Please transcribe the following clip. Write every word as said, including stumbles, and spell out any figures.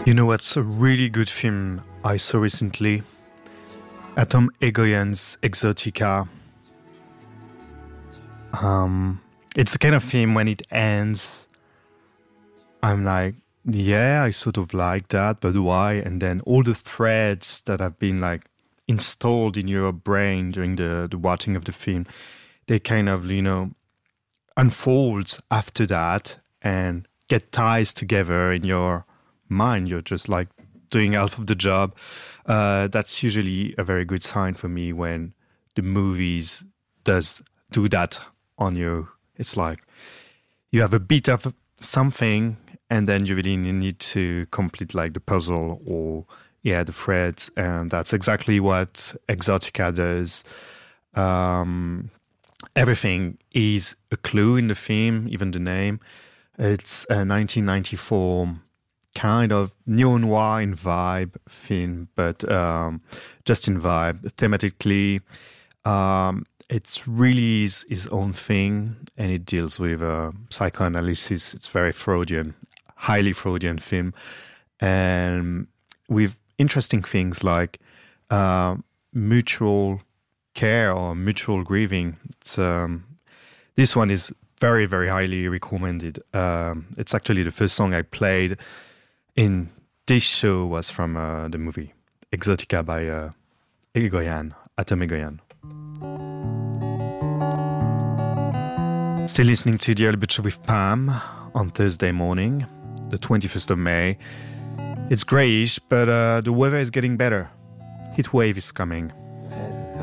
You know what's a really good film I saw recently? Atom Egoyan's Exotica. Um, it's the kind of film when it ends, I'm like, yeah, I sort of like that, but why? And then all the threads that have been like installed in your brain during the, the watching of the film, they kind of, you know, unfold after that and get ties together in your mind. You're just like doing half of the job. Uh, that's usually a very good sign for me when the movies does do that on you. It's like you have a bit of something and then you really need to complete like the puzzle or yeah, the threads. And that's exactly what Exotica does. Um, everything is a clue in the film, even the name. It's a nineteen ninety-four kind of neo-noir in vibe film, but um, just in vibe. Thematically, um, it's really his, his own thing, and it deals with uh, psychoanalysis. It's very Freudian, highly Freudian film, and with interesting things like uh, mutual care or mutual grieving. It's, um, this one is very, very highly recommended. Um, it's actually the first song I played in this show was from uh, the movie Exotica by uh, Egoyan, Atom Egoyan. Still listening to The Early Show with Pam on Thursday morning, the twenty-first of May. It's grayish, but uh, the weather is getting better. Heat wave is coming.